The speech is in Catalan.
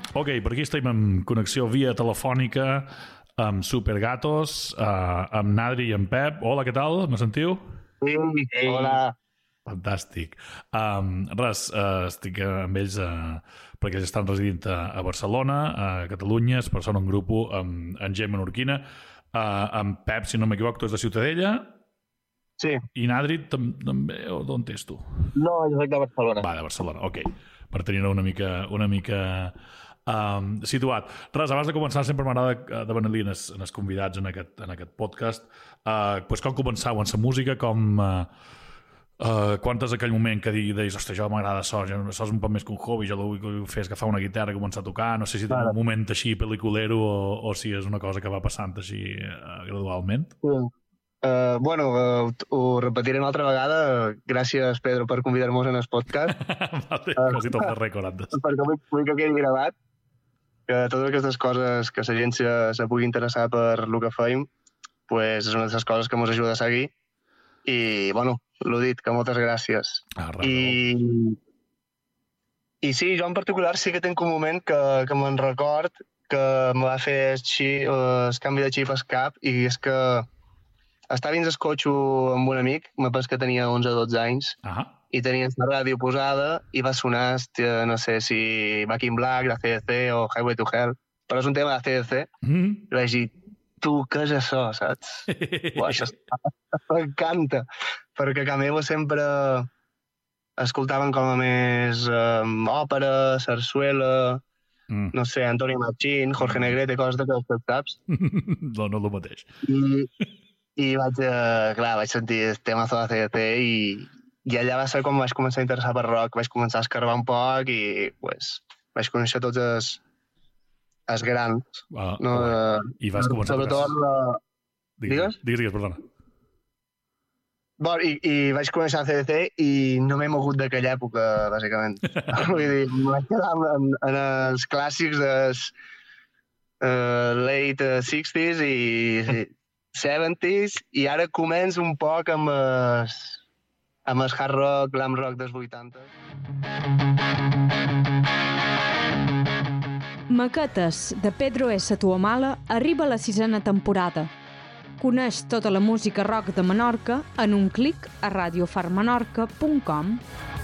Ok, per aquí estem en connexió via telefònica amb Supergatos, amb Nadri i amb Pep. Hola, què tal? Me sentiu? Sí, hola. Fantàstic. Estic amb ells perquè ells estan residint a Barcelona, a Catalunya, són un grup amb gent menorquina, amb Pep, si no m'equivoco, tu és de Ciutadella. Sí. I Nadri també, o d'on ets tu? No, jo soc de Barcelona. Va, de Barcelona, ok. Per tenir-ho una mica situat. Res, abans de començar sempre m'agrada demanar-li als convidats en aquest podcast com començau en la música, quan és aquell moment que deies, ostres, jo m'agrada això és un poc més que un hobby, jo vull fer agafar una guitarra i començar a tocar, no sé si tens un moment així pel·liculero o si és una cosa que va passant així gradualment. Ho repetiré una altra vegada. Gràcies, Pedro, per convidar-nos en el podcast. Vale, quasi tot el rècord antes. Perquè vull que quedi gravat que totes aquestes coses que la gent se pugui interessar per el que feim, pues és una de les coses que ens ajuda a seguir. I, l'ho dit, que moltes gràcies. I sí, jo en particular sí que tinc un moment que me'n record que em va fer el canvi de xip al cap, i és que estava dins el cotxe amb un amic, me penso que tenia 11 o 12 anys, i tenia la ràdio posada i va sonar, no sé si Back in Black, de CDC o Highway to Hell, però és un tema de CDC, i vaig dir, tu, què és això, saps? Això m'encanta, perquè a meu sempre escoltaven com a més òpera, sarsuela, no sé, Antonio Machín, Jorge Negrete, coses d'aquestes, saps? No el mateix. I vaig sentir el temazo de CDC i allà va ser quan vaig començar a interessar per rock, vaig començar a escarbar un poc i vaig conèixer tots els grans. I vas començar a tocar... Digues, perdona. I vaig començar a CDC i no m'he mogut d'aquella època, bàsicament. Vull dir, em vaig quedar en els clàssics dels late 60s i 70s, i ara començo un poc amb el hard rock, glam rock dels 80. Maquetes de Pedro S. Tuamala arriba a la 6ª temporada. Coneix tota la música rock de Menorca en un clic a radiofarmenorca.com.